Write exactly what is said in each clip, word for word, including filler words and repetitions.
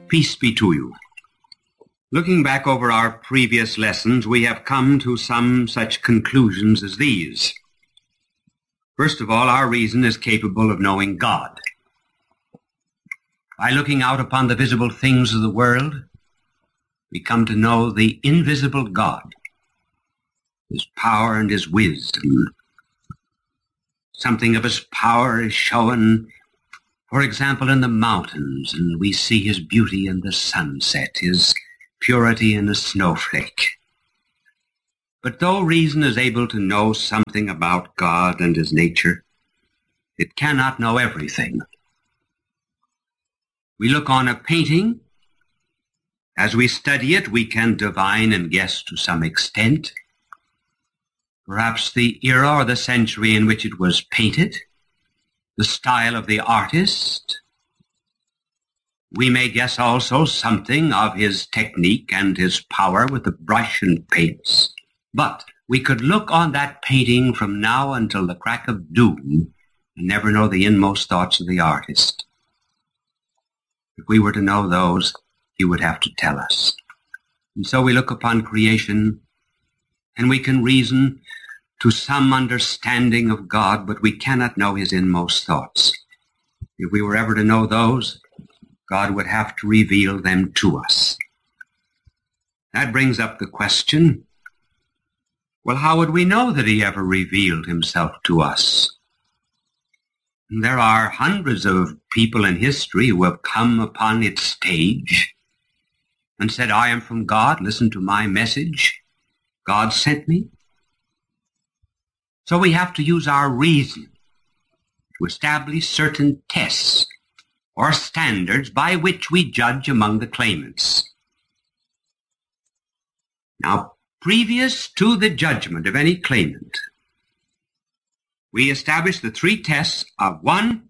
Peace be to you. Looking back over our previous lessons, we have come to some such conclusions as these. First of all, our reason is capable of knowing God. By looking out upon the visible things of the world, we come to know the invisible God, His power and His wisdom. Something of His power is shown, for example, in the mountains, and we see His beauty in the sunset, His purity in the snowflake. But though reason is able to know something about God and His nature, it cannot know everything. We look on a painting. As we study it, we can divine and guess to some extent, perhaps the era or the century in which it was painted, the style of the artist. We may guess also something of his technique and his power with the brush and paints. But we could look on that painting from now until the crack of doom and never know the inmost thoughts of the artist. If we were to know those, he would have to tell us. And so we look upon creation, and we can reason to some understanding of God, but we cannot know his inmost thoughts. If we were ever to know those, God would have to reveal them to us. That brings up the question, well, how would we know that he ever revealed himself to us? There are hundreds of people in history who have come upon its stage and said, I am from God, listen to my message. God sent me. So we have to use our reason to establish certain tests or standards by which we judge among the claimants. Now, previous to the judgment of any claimant, we establish the three tests of one,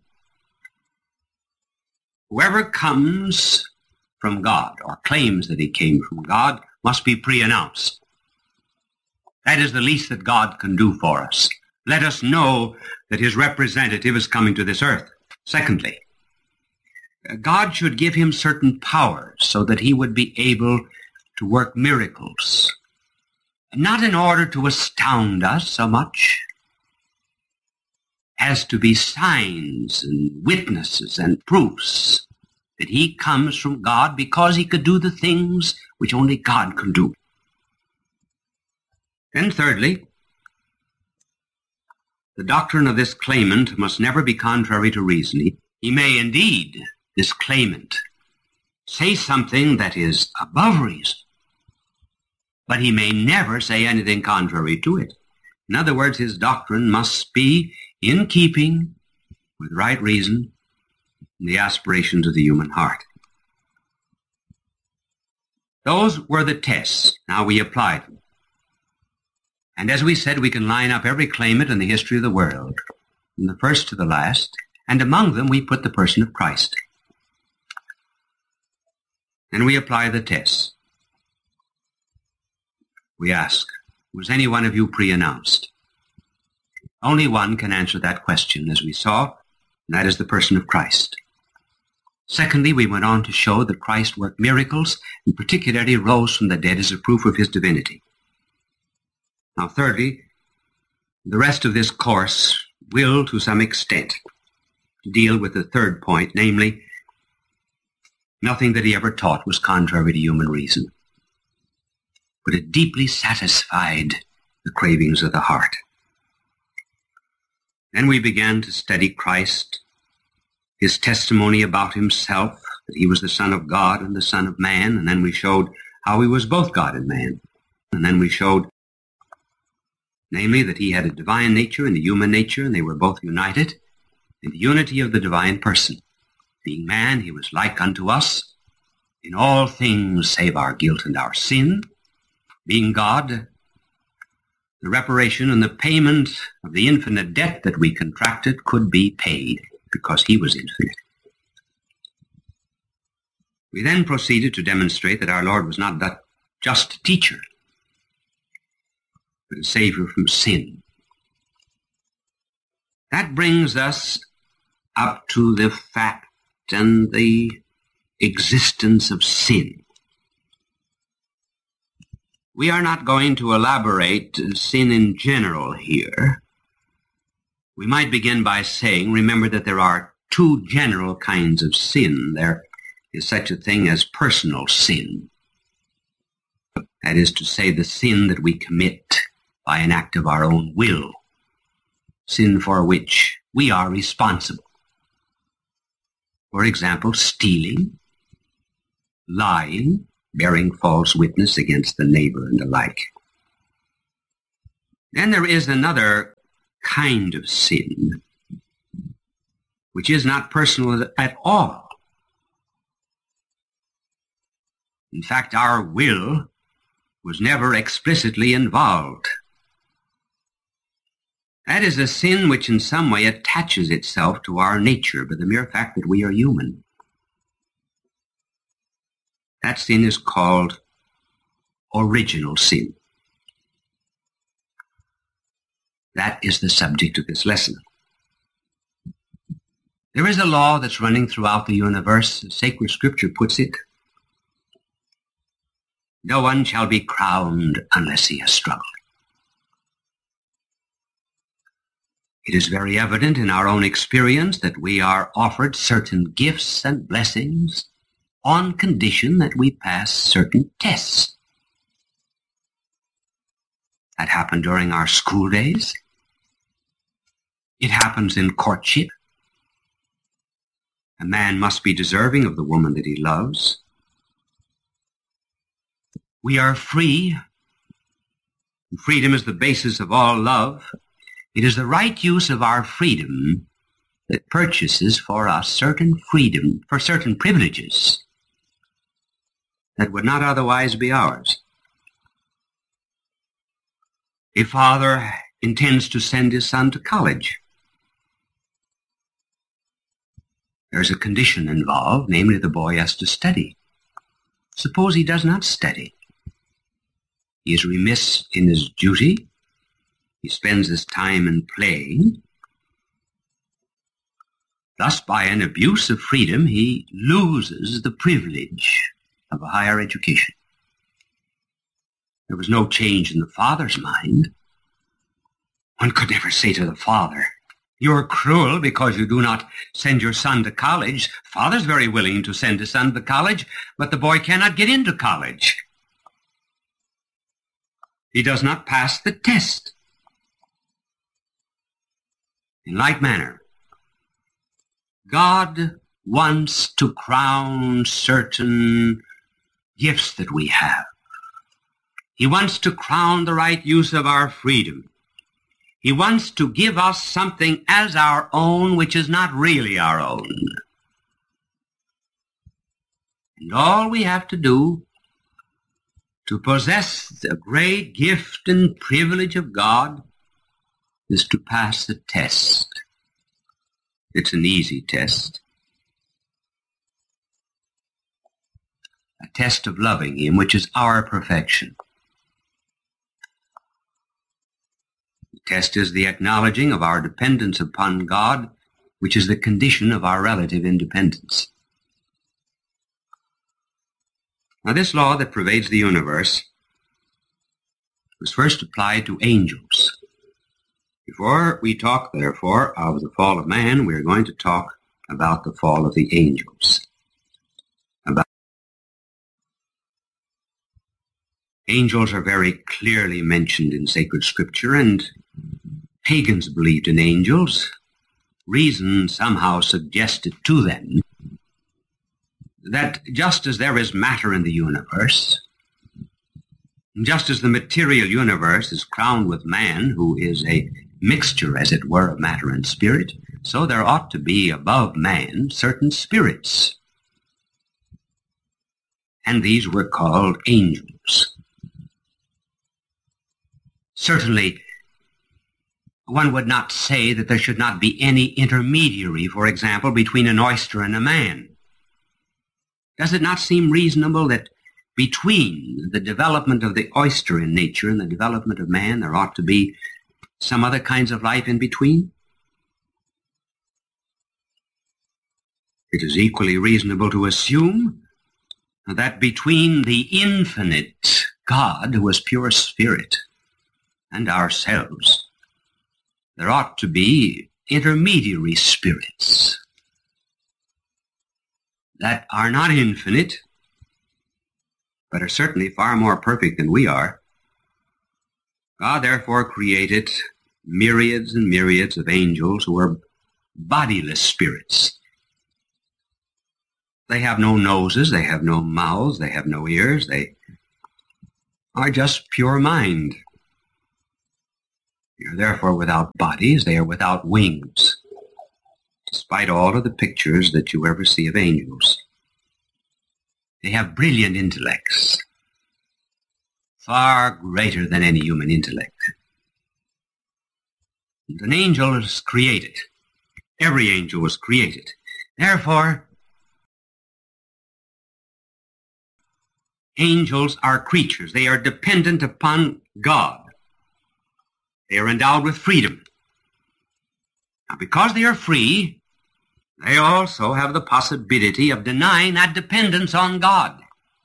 whoever comes from God or claims that he came from God must be pre-announced. That is the least that God can do for us. Let us know that his representative is coming to this earth. Secondly, God should give him certain powers so that he would be able to work miracles, not in order to astound us so much as to be signs and witnesses and proofs that he comes from God because he could do the things which only God can do. And thirdly, the doctrine of this claimant must never be contrary to reason. He may indeed, this claimant, say something that is above reason, but he may never say anything contrary to it. In other words, his doctrine must be in keeping with right reason and the aspirations of the human heart. Those were the tests. Now we apply them. And as we said, we can line up every claimant in the history of the world, from the first to the last, and among them we put the person of Christ. And we apply the tests. We ask, was any one of you pre-announced? Only one can answer that question, as we saw, and that is the person of Christ. Secondly, we went on to show that Christ worked miracles, and particularly rose from the dead as a proof of his divinity. Now, thirdly, the rest of this course will, to some extent, deal with the third point, namely, nothing that he ever taught was contrary to human reason, but it deeply satisfied the cravings of the heart. Then we began to study Christ, his testimony about himself, that he was the Son of God and the Son of Man, and then we showed how he was both God and man. And then we showed, namely, that he had a divine nature and a human nature, and they were both united in the unity of the divine person. Being man, he was like unto us in all things save our guilt and our sin. Being God, the reparation and the payment of the infinite debt that we contracted could be paid because he was infinite. We then proceeded to demonstrate that our Lord was not that just a teacher, but a Savior from sin. That brings us up to the fact and the existence of sin. We are not going to elaborate sin in general here. We might begin by saying, remember that there are two general kinds of sin. There is such a thing as personal sin. That is to say, the sin that we commit by an act of our own will, sin for which we are responsible. For example, stealing, lying, bearing false witness against the neighbor, and the like. Then there is another kind of sin, which is not personal at all. In fact, our will was never explicitly involved. That is a sin which in some way attaches itself to our nature by the mere fact that we are human. That sin is called original sin. That is the subject of this lesson. There is a law that's running throughout the universe. Sacred Scripture puts it. No one shall be crowned unless he has struggled. It is very evident in our own experience that we are offered certain gifts and blessings on condition that we pass certain tests. That happened during our school days. It happens in courtship. A man must be deserving of the woman that he loves. We are free. Freedom is the basis of all love. It is the right use of our freedom that purchases for us certain freedom, for certain privileges that would not otherwise be ours. A father intends to send his son to college. There's a condition involved, namely the boy has to study. Suppose he does not study. He is remiss in his duty. He spends his time in playing. Thus, by an abuse of freedom, he loses the privilege of a higher education. There was no change in the father's mind. One could never say to the father, "You're cruel because you do not send your son to college." Father's very willing to send his son to college, but the boy cannot get into college. He does not pass the test. In like manner, God wants to crown certain gifts that we have. He wants to crown the right use of our freedom. He wants to give us something as our own which is not really our own. And all we have to do to possess the great gift and privilege of God is to pass the test. It's an easy test. A test of loving Him, which is our perfection. The test is the acknowledging of our dependence upon God, which is the condition of our relative independence. Now, this law that pervades the universe was first applied to angels. Before we talk, therefore, of the fall of man, we are going to talk about the fall of the angels. About angels are very clearly mentioned in sacred Scripture, and pagans believed in angels. Reason somehow suggested to them that just as there is matter in the universe, just as the material universe is crowned with man, who is a mixture, as it were, of matter and spirit, so there ought to be above man certain spirits. And these were called angels. Certainly, one would not say that there should not be any intermediary, for example, between an oyster and a man. Does it not seem reasonable that between the development of the oyster in nature and the development of man, there ought to be some other kinds of life in between? It is equally reasonable to assume that between the infinite God, who is pure spirit, and ourselves, there ought to be intermediary spirits that are not infinite, but are certainly far more perfect than we are. God therefore created myriads and myriads of angels who are bodiless spirits. They have no noses, they have no mouths, they have no ears, they are just pure mind. They are therefore without bodies, they are without wings, despite all of the pictures that you ever see of angels. They have brilliant intellects, far greater than any human intellect. And an angel is created. Every angel was created. Therefore, angels are creatures. They are dependent upon God. They are endowed with freedom. Now, because they are free, they also have the possibility of denying that dependence on God.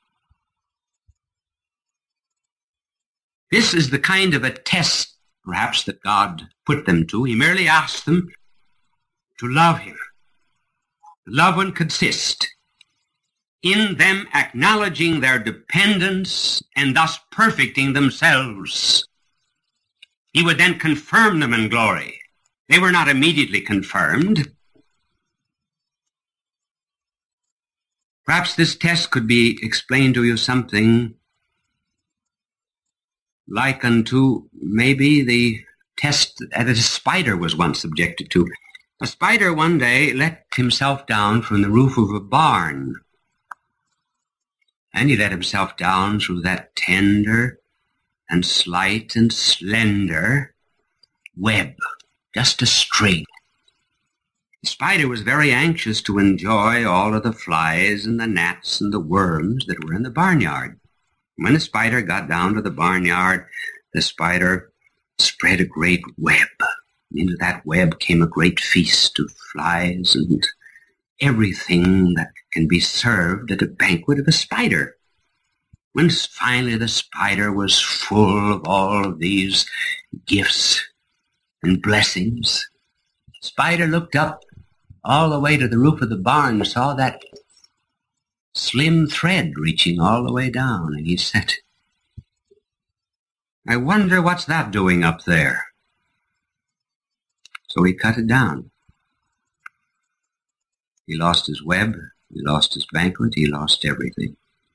This is the kind of a test, perhaps, that God put them to. He merely asked them to love him. Love would consist in them acknowledging their dependence and thus perfecting themselves. He would then confirm them in glory. They were not immediately confirmed. Perhaps this test could be explained to you something like unto maybe the test that a spider was once subjected to. A spider one day let himself down from the roof of a barn. And he let himself down through that tender and slight and slender web, just a string. The spider was very anxious to enjoy all of the flies and the gnats and the worms that were in the barnyard. When the spider got down to the barnyard, the spider spread a great web. Into that web came a great feast of flies and everything that can be served at a banquet of a spider. When finally the spider was full of all of these gifts and blessings, the spider looked up all the way to the roof of the barn and saw that slim thread reaching all the way down, and he said, "I wonder what's that doing up there?" So he cut it down. He lost his web, he lost his banquet, he lost everything.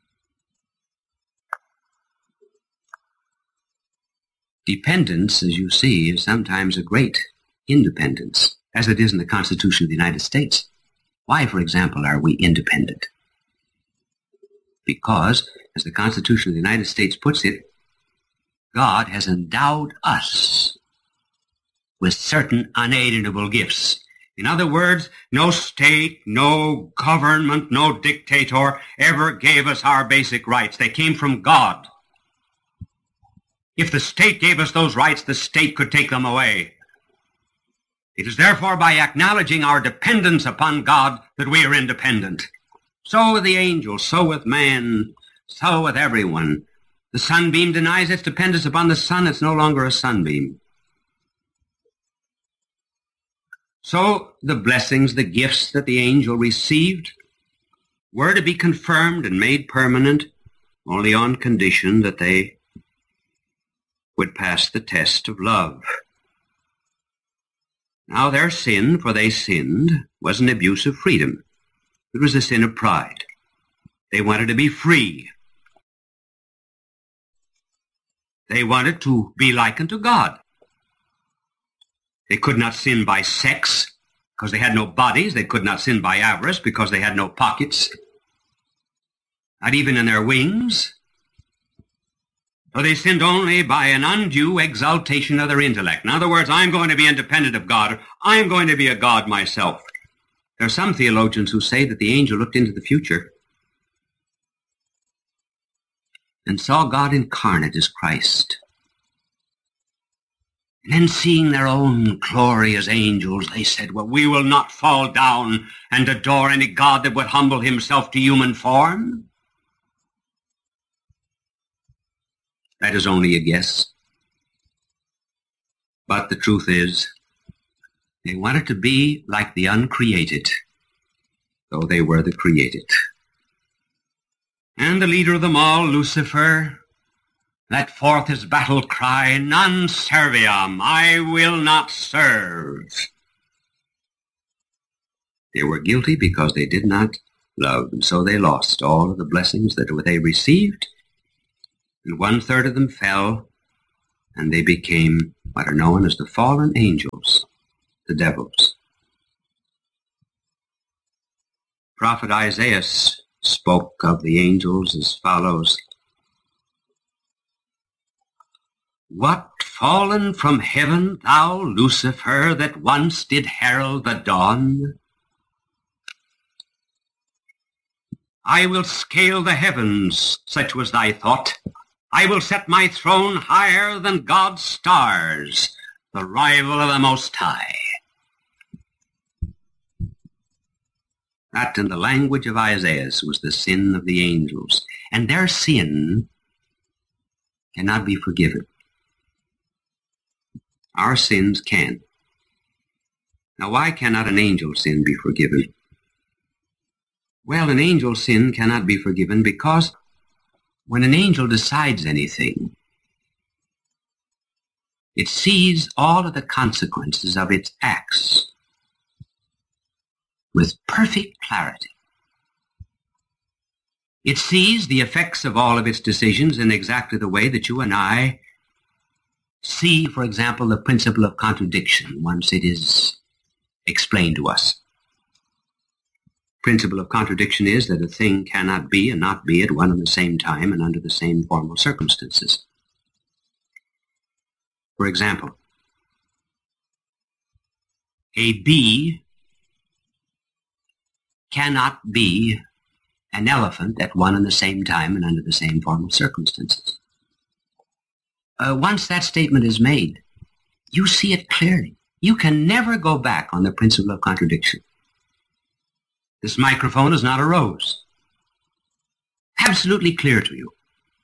Dependence, as you see, is sometimes a great independence, as it is in the Constitution of the United States. Why, for example, are we independent? Because, as the Constitution of the United States puts it, God has endowed us with certain unalienable gifts. In other words, no state, no government, no dictator ever gave us our basic rights. They came from God. If the state gave us those rights, the state could take them away. It is therefore by acknowledging our dependence upon God that we are independent. So with the angels, so with man, so with everyone. The sunbeam denies its dependence upon the sun. It's no longer a sunbeam. So the blessings, the gifts that the angel received were to be confirmed and made permanent only on condition that they would pass the test of love. Now their sin, for they sinned, was an abuse of freedom. It was a sin of pride. They wanted to be free. They wanted to be like unto God. They could not sin by sex because they had no bodies. They could not sin by avarice because they had no pockets, not even in their wings. So they sinned only by an undue exaltation of their intellect. In other words, I'm going to be independent of God. I'm going to be a God myself. There are some theologians who say that the angel looked into the future and saw God incarnate as Christ. And then seeing their own glory as angels, they said, well, we will not fall down and adore any god that would humble himself to human form. That is only a guess. But the truth is, they wanted to be like the uncreated, though they were the created. And the leader of them all, Lucifer, let forth his battle cry, non serviam, I will not serve. They were guilty because they did not love, and so they lost all of the blessings that they received, and one-third of them fell, and they became what are known as the fallen angels, the devils. Prophet Isaiah spoke of the angels as follows, what fallen from heaven, thou Lucifer, that once did herald the dawn? I will scale the heavens, such was thy thought. I will set my throne higher than God's stars, the rival of the Most High. That, in the language of Isaiah, was the sin of the angels, and their sin cannot be forgiven. Our sins can. Now, why cannot an angel's sin be forgiven? Well, an angel's sin cannot be forgiven because when an angel decides anything, it sees all of the consequences of its acts with perfect clarity. It sees the effects of all of its decisions in exactly the way that you and I see, for example, the principle of contradiction once it is explained to us. Principle of contradiction is that a thing cannot be and not be at one and the same time and under the same formal circumstances. For example, a bee cannot be an elephant at one and the same time and under the same formal circumstances. Uh, once that statement is made, you see it clearly. You can never go back on the principle of contradiction. This microphone is not a rose. Absolutely clear to you.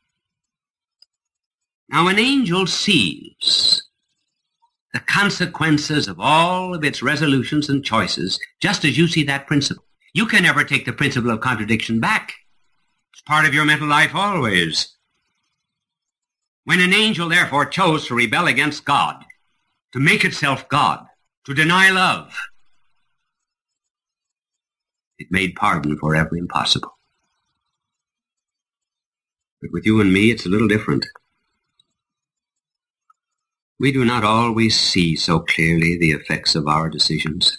Now, an angel sees the consequences of all of its resolutions and choices just as you see that principle. You can never take the principle of contradiction back. It's part of your mental life always. When an angel, therefore, chose to rebel against God, to make itself God, to deny love, it made pardon forever impossible. But with you and me, it's a little different. We do not always see so clearly the effects of our decisions.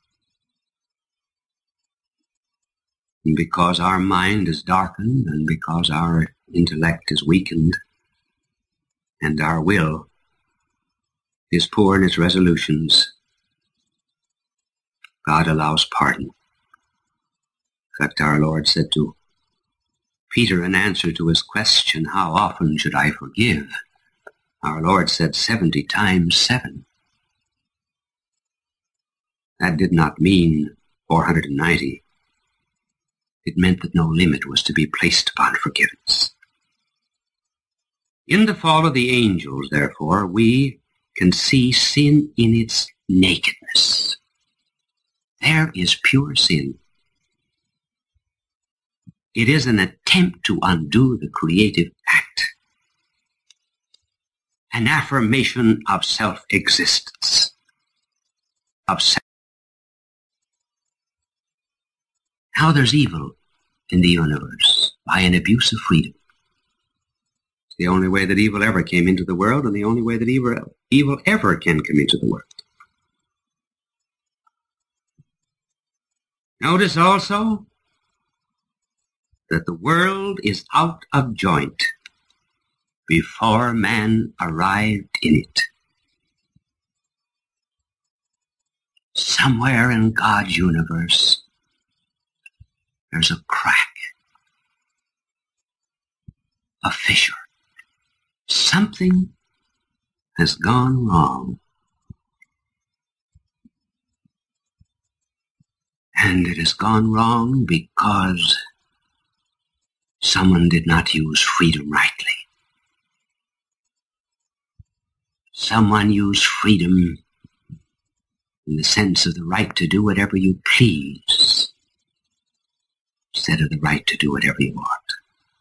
And because our mind is darkened, and because our intellect is weakened, and our will is poor in its resolutions, God allows pardon. In fact, our Lord said to Peter in answer to his question, how often should I forgive? Our Lord said seventy times seven. That did not mean four hundred ninety. It meant that no limit was to be placed upon forgiveness. In the fall of the angels, therefore, we can see sin in its nakedness. There is pure sin. It is an attempt to undo the creative act, an affirmation of self-existence, of self. How there's evil in the universe by an abuse of freedom. It's the only way that evil ever came into the world, and the only way that evil, evil ever can come into the world. Notice also that the world is out of joint before man arrived in it. Somewhere in God's universe, there's a crack, a fissure, something has gone wrong. And it has gone wrong because someone did not use freedom rightly. Someone used freedom in the sense of the right to do whatever you please, instead of the right to do whatever you ought.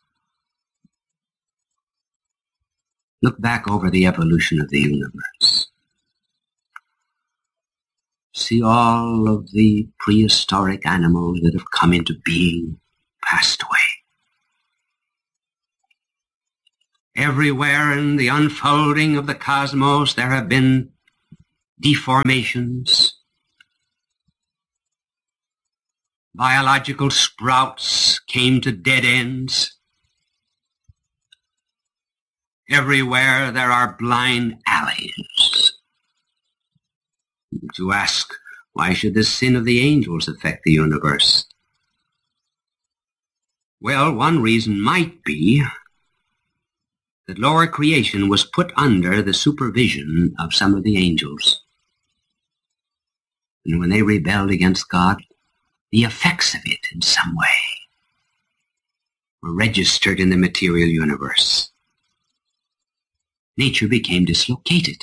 Look back over the evolution of the universe. See all of the prehistoric animals that have come into being, passed away. Everywhere in the unfolding of the cosmos there have been deformations, biological sprouts came to dead ends. Everywhere there are blind alleys. You ask, why should the sin of the angels affect the universe? Well, one reason might be that lower creation was put under the supervision of some of the angels. And when they rebelled against God, the effects of it in some way were registered in the material universe. Nature became dislocated.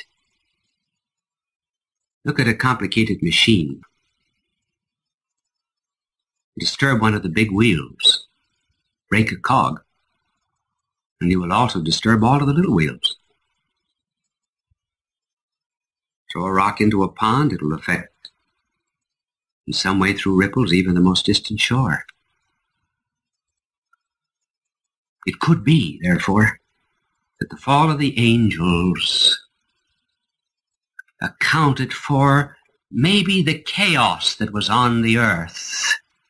Look at a complicated machine. Disturb one of the big wheels, break a cog, and you will also disturb all of the little wheels. Throw a rock into a pond, it will affect in some way through ripples even the most distant shore. It could be, therefore, that the fall of the angels accounted for maybe the chaos that was on the earth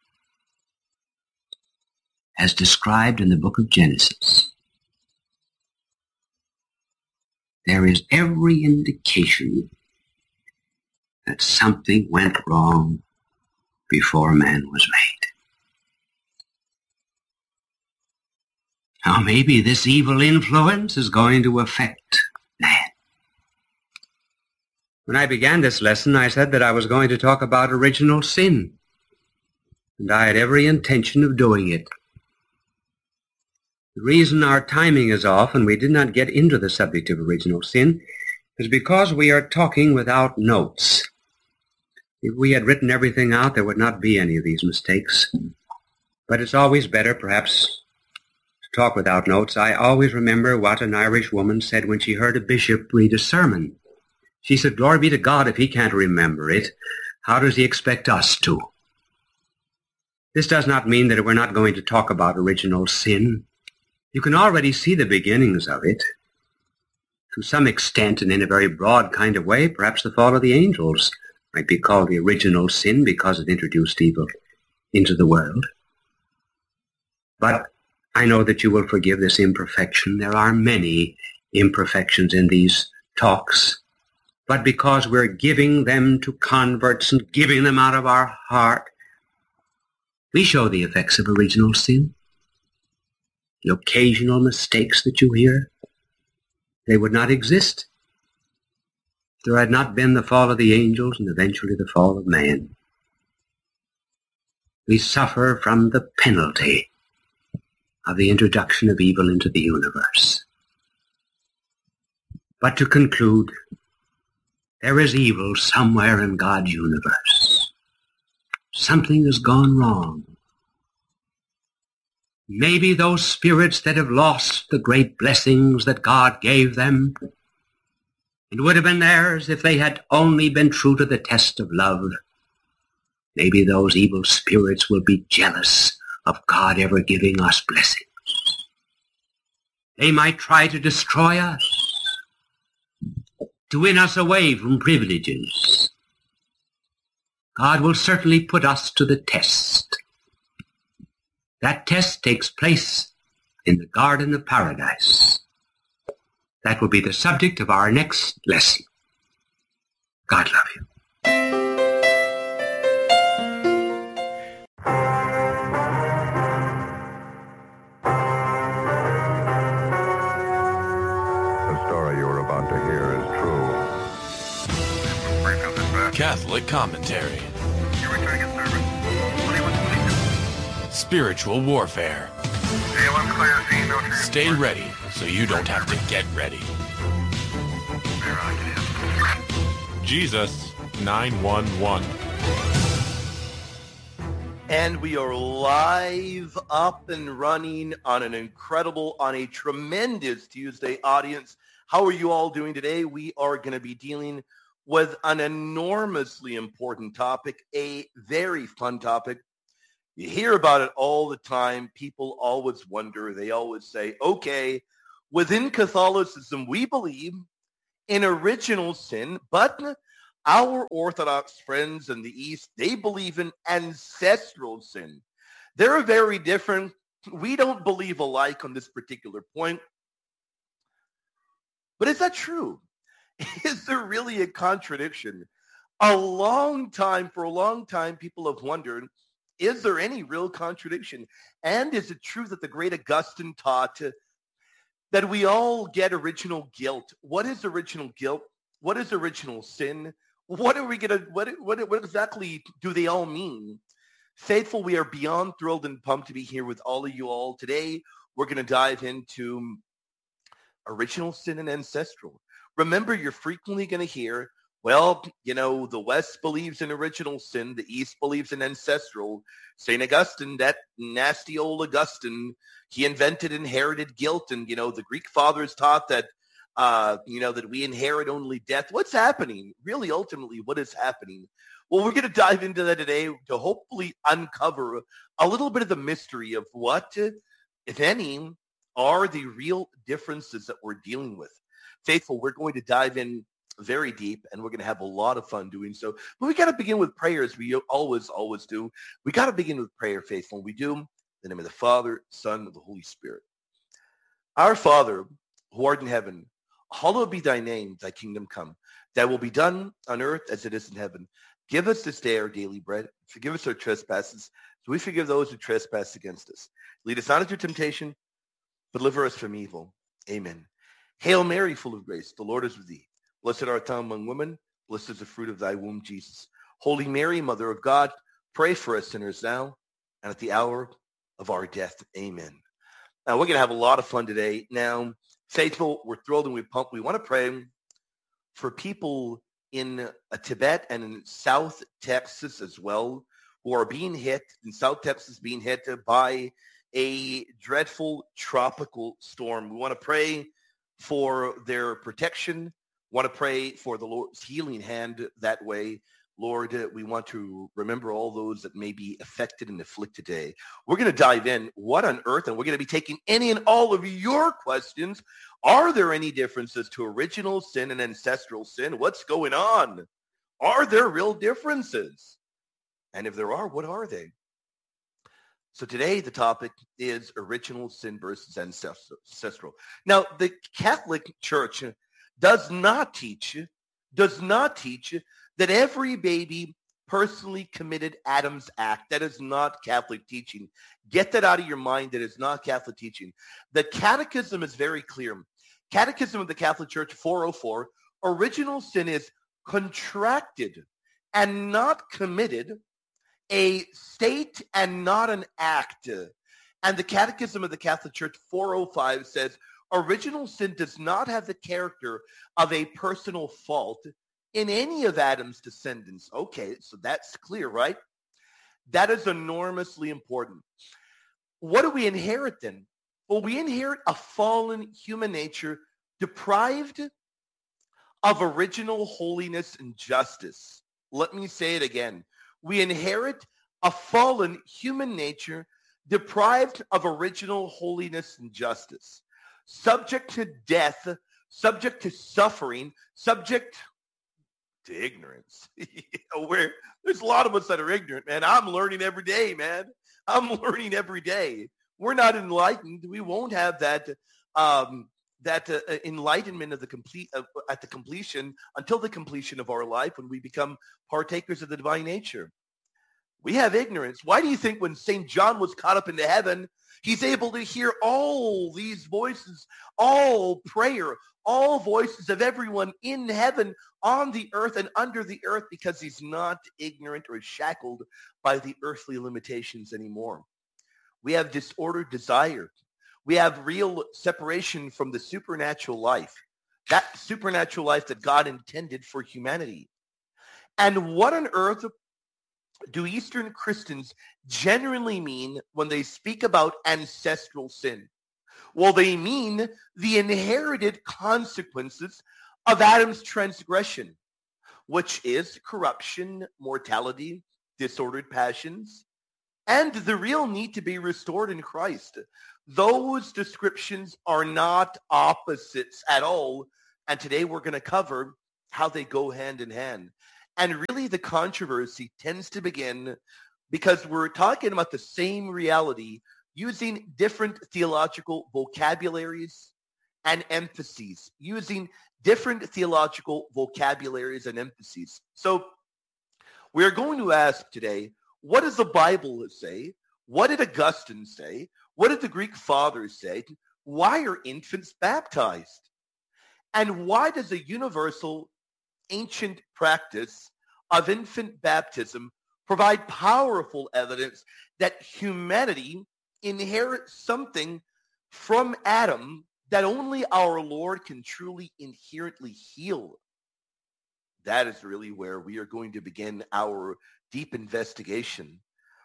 as described in the book of Genesis. There is every indication that something went wrong before man was made. Now maybe this evil influence is going to affect man. When I began this lesson, I said that I was going to talk about original sin, and I had every intention of doing it. The reason our timing is off and we did not get into the subject of original sin is because we are talking without notes. If we had written everything out, there would not be any of these mistakes. But it's always better, perhaps, to talk without notes. I always remember what an Irish woman said when she heard a bishop read a sermon. She said, "Glory be to God, if he can't remember it, how does he expect us to?" This does not mean that we're not going to talk about original sin. You can already see the beginnings of it. To some extent, and in a very broad kind of way, perhaps the fall of the angels might be called the original sin because it introduced evil into the world. But I know that you will forgive this imperfection. There are many imperfections in these talks. But because we're giving them to converts and giving them out of our heart, we show the effects of original sin. The occasional mistakes that you hear, they would not exist if there had not been the fall of the angels and eventually the fall of man. We suffer from the penalty of the introduction of evil into the universe. But to conclude, there is evil somewhere in God's universe. Something has gone wrong. Maybe those spirits that have lost the great blessings that God gave them, it would have been theirs if they had only been true to the test of love. Maybe those evil spirits will be jealous of God ever giving us blessings. They might try to destroy us, to win us away from privileges. God will certainly put us to the test. That test takes place in the Garden of Paradise. That will be the subject of our next lesson. God love you. The story you are about to hear is true. Catholic Commentary. You're returning a service. twenty-one twenty-two. Spiritual warfare. A one clear, C, no transport. Stay ready so you don't have to get ready. There I can. Jesus nine one one. And we are live, up and running on an incredible, on a tremendous Tuesday audience. How are you all doing today? We are going to be dealing with an enormously important topic, a very fun topic. You hear about it all the time. People always wonder. They always say, okay, within Catholicism, we believe in original sin, but our Orthodox friends in the East, they believe in ancestral sin. They're very different. We don't believe alike on this particular point. But is that true? Is there really a contradiction? A long time, for a long time, people have wondered, is there any real contradiction? And is it true that the great Augustine taught that we all get original guilt? What is original guilt? What is original sin? What are we going to, what, what, what exactly do they all mean? Faithful, we are beyond thrilled and pumped to be here with all of you all. Today, we're going to dive into original sin and ancestral. Remember, you're frequently going to hear, well, you know, the West believes in original sin. The East believes in ancestral. Saint Augustine, that nasty old Augustine, he invented inherited guilt. And, you know, the Greek fathers taught that, uh, you know, that we inherit only death. What's happening? Really, ultimately, what is happening? Well, we're going to dive into that today to hopefully uncover a little bit of the mystery of what, if any, are the real differences that we're dealing with. Faithful, we're going to dive in very deep, and we're going to have a lot of fun doing so. But we got to begin with prayer, as we always, always do. We got to begin with prayer, Faithful. We do in the name of the Father, Son, and the Holy Spirit. Our Father, who art in heaven, hallowed be thy name, thy kingdom come. Thy will be done on earth as it is in heaven. Give us this day our daily bread. Forgive us our trespasses, so we forgive those who trespass against us. Lead us not into temptation, but deliver us from evil. Amen. Hail Mary, full of grace, the Lord is with thee. Blessed art thou among women. Blessed is the fruit of thy womb, Jesus. Holy Mary, Mother of God, pray for us sinners now and at the hour of our death. Amen. Now, we're going to have a lot of fun today. Now, Faithful, we're thrilled and we pump. We want to pray for people in uh, Tibet and in South Texas as well, who are being hit, in South Texas being hit by a dreadful tropical storm. We want to pray for their protection. Want to pray for the Lord's healing hand that way. Lord, we want to remember all those that may be affected and afflicted today. We're going to dive in. What on earth? And we're going to be taking any and all of your questions. Are there any differences to original sin and ancestral sin? What's going on? Are there real differences? And if there are, what are they? So today, the topic is original sin versus ancestral. Now, the Catholic Church does not teach, does not teach that every baby personally committed Adam's act. That is not Catholic teaching. Get that out of your mind. That is not Catholic teaching. The Catechism is very clear. Catechism of the Catholic Church four oh four, original sin is contracted and not committed, a state and not an act. And the Catechism of the Catholic Church four oh five says, original sin does not have the character of a personal fault in any of Adam's descendants. Okay, so that's clear, right? That is enormously important. What do we inherit then? Well, we inherit a fallen human nature deprived of original holiness and justice. Let me say it again. We inherit a fallen human nature deprived of original holiness and justice, subject to death, subject to suffering, subject to ignorance. You know, where there's a lot of us that are ignorant, man. I'm learning every day, man. I'm learning every day. We're not enlightened. We won't have that um, that uh, enlightenment of the complete uh, at the completion until the completion of our life when we become partakers of the divine nature. We have ignorance. Why do you think when Saint John was caught up into heaven, he's able to hear all these voices, all prayer, all voices of everyone in heaven, on the earth, and under the earth, because he's not ignorant or shackled by the earthly limitations anymore. We have disordered desire. We have real separation from the supernatural life, that supernatural life that God intended for humanity. And what on earth do Eastern Christians genuinely mean when they speak about ancestral sin? Well, they mean the inherited consequences of Adam's transgression, which is corruption, mortality, disordered passions, and the real need to be restored in Christ. Those descriptions are not opposites at all, and today we're going to cover how they go hand in hand. And really the controversy tends to begin because we're talking about the same reality using different theological vocabularies and emphases, using different theological vocabularies and emphases. So we're going to ask today, what does the Bible say? What did Augustine say? What did the Greek fathers say? Why are infants baptized? And why does a universal ancient practice of infant baptism provide powerful evidence that humanity inherits something from Adam that only our Lord can truly inherently heal? That is really where we are going to begin our deep investigation.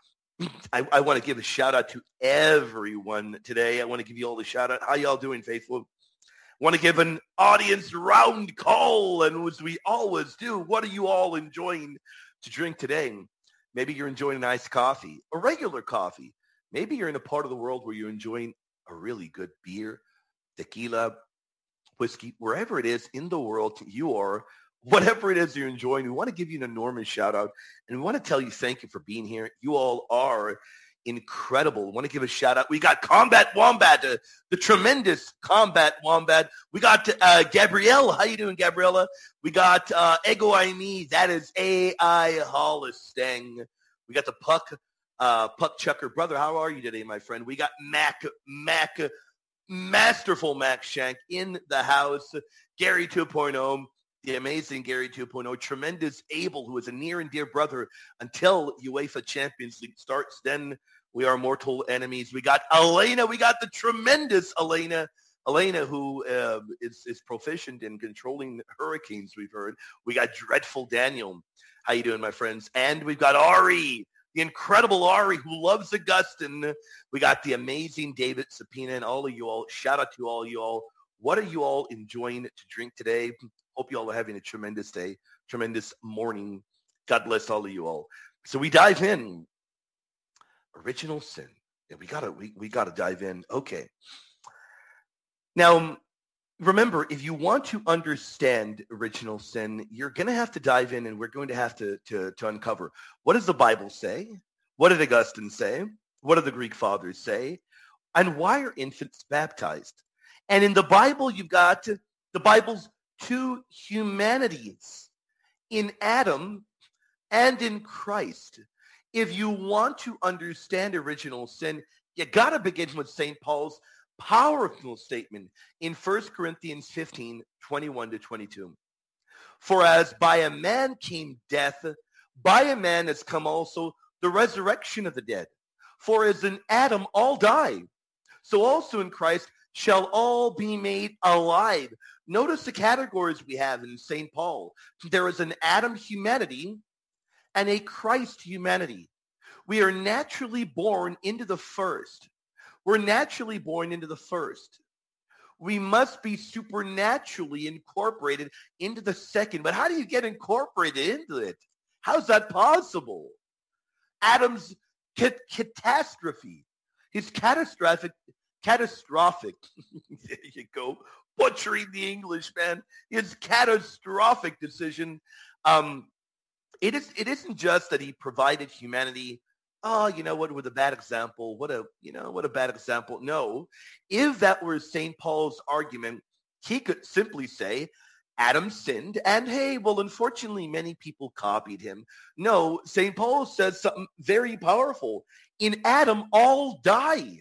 I, I want to give a shout out to everyone today. I want to give you all the shout out. How y'all doing, faithful? Want to give an audience round call, and as we always do, what are you all enjoying to drink today? Maybe you're enjoying an iced coffee, a regular coffee. Maybe you're in a part of the world where you're enjoying a really good beer, tequila, whiskey, wherever it is in the world you are, whatever it is you're enjoying. We want to give you an enormous shout out, and we want to tell you thank you for being here. You all are incredible. I want to give a shout out. We got Combat Wombat, uh, the tremendous Combat Wombat. We got uh, Gabrielle. How you doing, Gabriella? We got uh, Ego I Me. That is A I Holisteng. We got the Puck, uh, Puck Chucker. Brother, how are you today, my friend? We got Mac, Mac, Masterful Mac Shank in the house. Gary two point oh. The amazing Gary two point oh, tremendous Abel, who is a near and dear brother until UEFA Champions League starts. Then we are mortal enemies. We got Elena. We got the tremendous Elena. Elena, who uh, is, is proficient in controlling hurricanes, we've heard. We got Dreadful Daniel. How you doing, my friends? And we've got Ari, the incredible Ari, who loves Augustine. We got the amazing David Sapina, and all of you all. Shout out to all you all. What are you all enjoying to drink today? Hope you all are having a tremendous day, tremendous morning. God bless all of you all. So we dive in. Original sin. Yeah, we gotta we, we gotta dive in. Okay. Now, remember, if you want to understand original sin, you're gonna have to dive in, and we're going to have to, to, to uncover, what does the Bible say? What did Augustine say? What do the Greek fathers say? And why are infants baptized? And in the Bible, you've got the Bible's two humanities, in Adam and in Christ. If you want to understand original sin, you got to begin with Saint Paul's powerful statement in First Corinthians fifteen, twenty-one to twenty-two. For as by a man came death, by a man has come also the resurrection of the dead. For as in Adam all die, so also in Christ shall all be made alive. Notice the categories we have in Saint Paul. There is an Adam humanity and a Christ humanity. We are naturally born into the first. We're naturally born into the first. We must be supernaturally incorporated into the second. But how do you get incorporated into it? How's that possible? Adam's ca- catastrophe, his catastrophic Catastrophic. There you go. Butchering the English, man. His catastrophic decision. Um, it is. It isn't just that he provided humanity. Oh, you know what? With a bad example. What a you know what a bad example. No, if that were Saint Paul's argument, he could simply say, Adam sinned, and hey, well, unfortunately, many people copied him. No, Saint Paul says something very powerful. In Adam, all die.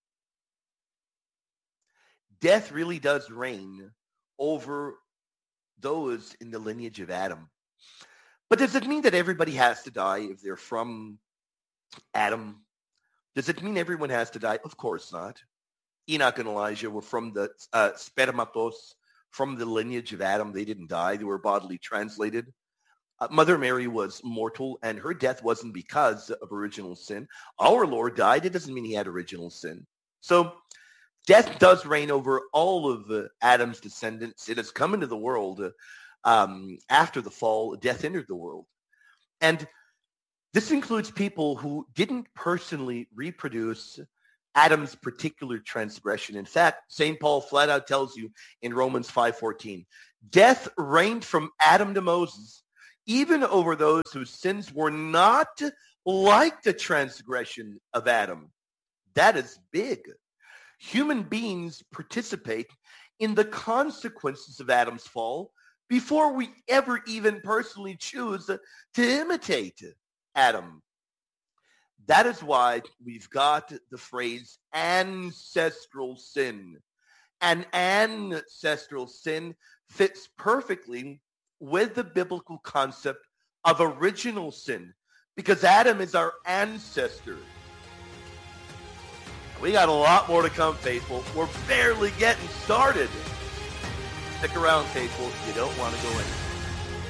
Death really does reign over those in the lineage of Adam. But does it mean that everybody has to die if they're from Adam? Does it mean everyone has to die? Of course not. Enoch and Elijah were from the uh, spermatos, from the lineage of Adam. They didn't die. They were bodily translated. Uh, Mother Mary was mortal, and her death wasn't because of original sin. Our Lord died. It doesn't mean he had original sin. So death does reign over all of uh, Adam's descendants. It has come into the world uh, um, after the fall. Death entered the world. And this includes people who didn't personally reproduce Adam's particular transgression. In fact, Saint Paul flat out tells you in Romans five fourteen, death reigned from Adam to Moses, even over those whose sins were not like the transgression of Adam. That is big. Human beings participate in the consequences of Adam's fall before we ever even personally choose to imitate Adam. That is why we've got the phrase ancestral sin. An ancestral sin fits perfectly with the biblical concept of original sin, because Adam is our ancestor. We got a lot more to come, faithful. We're barely getting started. Stick around, faithful. You don't want to go anywhere.